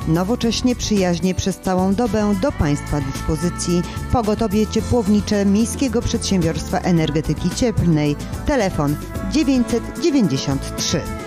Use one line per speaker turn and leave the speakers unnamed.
Nowocześnie, przyjaźnie przez całą dobę do Państwa dyspozycji pogotowie ciepłownicze Miejskiego Przedsiębiorstwa Energetyki Cieplnej. Telefon 993.